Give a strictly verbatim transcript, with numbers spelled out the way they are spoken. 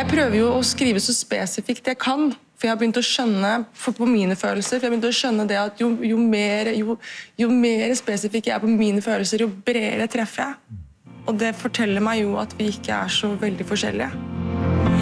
Jeg prøver jo å skrive så spesifikt jeg kan, for jeg har begynt å skjønne, for på mine følelser, for jeg har begynt å skjønne det at jo, jo, mer, jo, jo mer spesifikk jeg er på mine følelser, jo bredere treffer jeg. Og det forteller meg jo at vi ikke er så veldig forskjellige.